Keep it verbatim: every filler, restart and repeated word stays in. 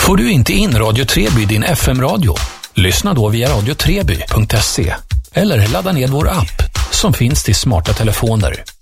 Får du inte in Radio Treby i din F M-radio? Lyssna då via radio treby punkt se eller ladda ner vår app som finns till smarta telefoner.